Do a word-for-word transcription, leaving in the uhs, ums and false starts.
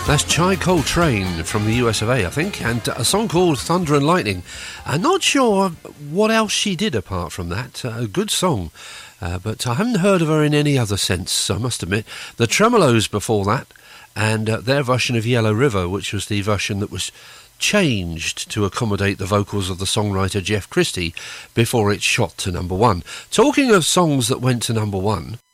That's Chai Coltrane from the U S of A, I think, and a song called Thunder and Lightning. I'm not sure what else she did apart from that. Uh, a good song, uh, but I haven't heard of her in any other sense, I must admit. The Tremolos before that, and uh, their version of Yellow River, which was the version that was changed to accommodate the vocals of the songwriter Jeff Christie before it shot to number one. Talking of songs that went to number one,